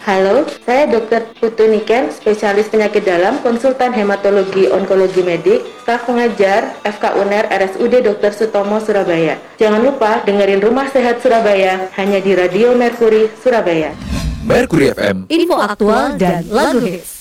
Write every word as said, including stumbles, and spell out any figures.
Halo, saya dokter Putu Niken, spesialis penyakit dalam, konsultan hematologi onkologi medik, staf pengajar F K U N E R R S U D dokter Sutomo Surabaya. Jangan lupa dengerin Rumah Sehat Surabaya hanya di Radio Mercury Surabaya. Mercury F M, info aktual dan lagu hits.